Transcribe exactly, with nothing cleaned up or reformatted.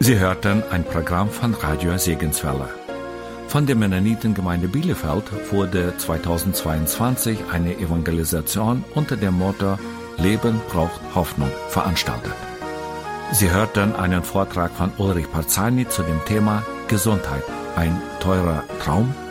Sie hörten ein Programm von Radio Segenswelle. Von der Mennonitengemeinde Bielefeld wurde zweitausendzweiundzwanzig eine Evangelisation unter dem Motto Leben braucht Hoffnung veranstaltet. Sie hörten einen Vortrag von Ulrich Parzani zu dem Thema Gesundheit, ein teurer Traum?